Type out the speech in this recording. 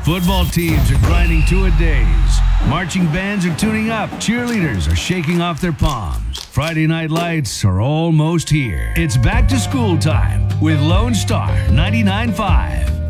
Football teams are grinding two-a-days. Marching bands are tuning up. Cheerleaders are shaking off their palms. Friday night lights are almost here. It's back to school time with Lone Star 99.5.